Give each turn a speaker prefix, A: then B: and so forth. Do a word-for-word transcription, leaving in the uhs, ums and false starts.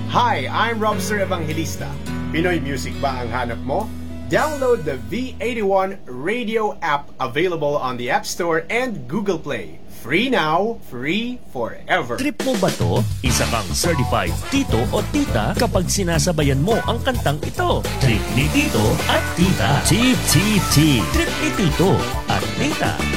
A: Hi, I'm Robster Evangelista. Pinoy music ba ang hanap mo? Download the V eighty-one radio app available on the App Store and Google Play. Free now, free forever.
B: Trip mo ba to? Isa kang certified tito o tita kapag sinasabayan mo ang kantang ito. Trip ni tito at tita. T T T. Trip ni tito at tita.